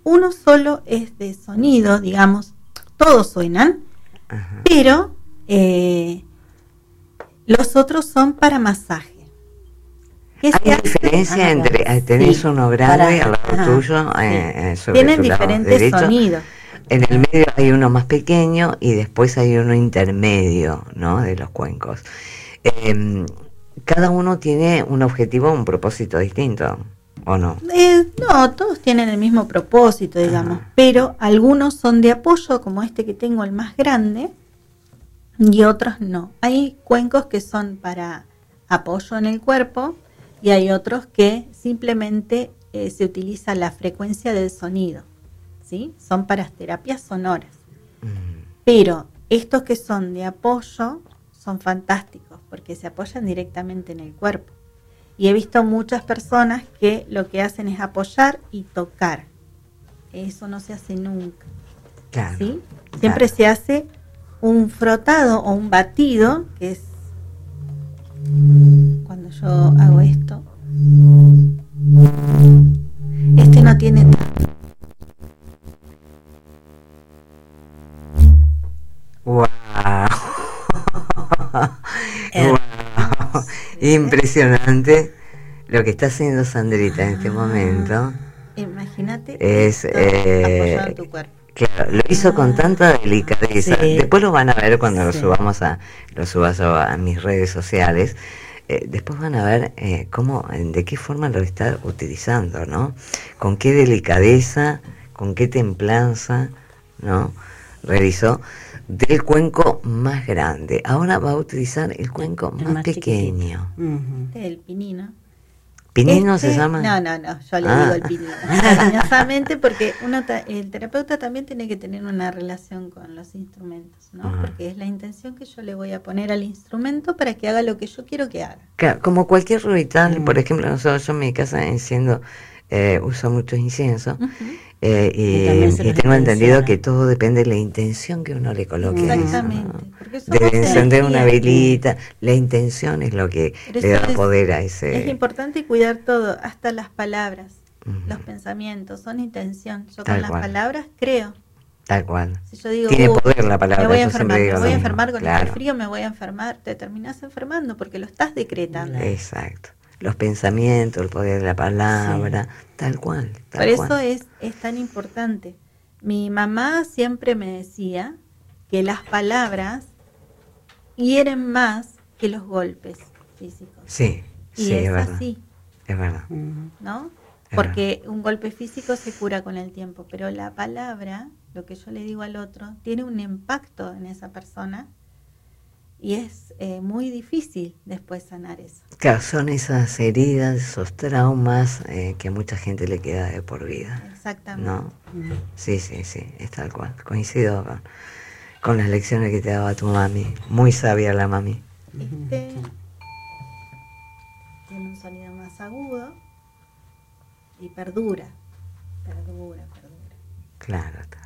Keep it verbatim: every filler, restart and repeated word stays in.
uno solo es de sonido, digamos, todos suenan, ajá, pero eh, los otros son para masaje. ¿Hay una diferencia ah, entre eh, tenés sí, uno grande para, al lado ajá, tuyo? Sí. Eh, sobre Tienen tu diferentes lado derecho, sonidos. En el medio hay uno más pequeño y después hay uno intermedio, ¿no? De los cuencos. Eh, cada uno tiene un objetivo, un propósito distinto, ¿o no? Eh, no, todos tienen el mismo propósito, digamos, ajá, pero algunos son de apoyo, como este que tengo, el más grande, y otros no. Hay cuencos que son para apoyo en el cuerpo y hay otros que simplemente eh, se utiliza la frecuencia del sonido, ¿sí? Son para terapias sonoras. Mm. Pero estos que son de apoyo son fantásticos porque se apoyan directamente en el cuerpo. Y he visto muchas personas que lo que hacen es apoyar y tocar. Eso no se hace nunca. Claro, ¿sí? Siempre claro. se hace un frotado o un batido, que es cuando yo hago esto. Este no tiene tanto. Wow. Wow. Impresionante lo que está haciendo Sandrita en este momento. Imagínate es eh, apoyado en tu cuerpo. Claro, lo hizo con tanta delicadeza. Sí. Después lo van a ver cuando sí. lo subamos a lo subas a, a mis redes sociales. Eh, después van a ver eh, cómo, de qué forma lo está utilizando, ¿no? Con qué delicadeza, con qué templanza, ¿no? Realizó del cuenco más grande. Ahora va a utilizar el cuenco más, más pequeño. Uh-huh. El pinino. ¿Pinino este, se llama? No, no, no, yo le ah. digo el pinino. Cariñosamente, porque uno ta- el terapeuta también tiene que tener una relación con los instrumentos, ¿no? Uh-huh. Porque es la intención que yo le voy a poner al instrumento para que haga lo que yo quiero que haga. Claro, como cualquier ritual, uh-huh. por ejemplo, nosotros, yo en mi casa enciendo, eh, uso mucho incienso, uh-huh. eh, y, y, y tengo entendido que todo depende de la intención que uno le coloque. Exactamente. Eso, ¿no? De encender una velita, la intención es lo que le da es, poder a ese... Es importante cuidar todo, hasta las palabras, uh-huh. los pensamientos, son intención. Yo Tal con cual. Las palabras creo. Tal cual. Si yo digo, tiene uh, poder la palabra. Me voy a yo enfermar, digo me voy a no, enfermar con claro. este frío, me voy a enfermar. Te terminás enfermando porque lo estás decretando. Exacto. Los pensamientos, el poder de la palabra, sí. tal cual. Tal Por cual. eso es, es tan importante. Mi mamá siempre me decía que las palabras hieren más que los golpes físicos. Sí, y sí, es, es verdad. así. Es verdad. ¿No? Es Porque verdad. un golpe físico se cura con el tiempo, pero la palabra, lo que yo le digo al otro, tiene un impacto en esa persona y es eh, muy difícil después sanar eso. Claro, son esas heridas, esos traumas eh, que a mucha gente le queda de por vida. Exactamente. ¿No? Sí, sí, sí, es tal cual. Coincido con, con las lecciones que te daba tu mami. Muy sabia la mami. Este tiene un sonido más agudo y perdura, perdura, perdura. Claro, está.